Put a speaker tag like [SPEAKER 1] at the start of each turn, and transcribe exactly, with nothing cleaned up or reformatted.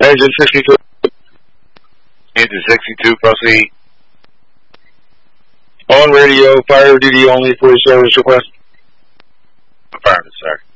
[SPEAKER 1] Engine sixty-two.
[SPEAKER 2] Engine sixty-two, proceed.
[SPEAKER 1] On radio, fire duty only for service request.
[SPEAKER 2] Affirmative, sir.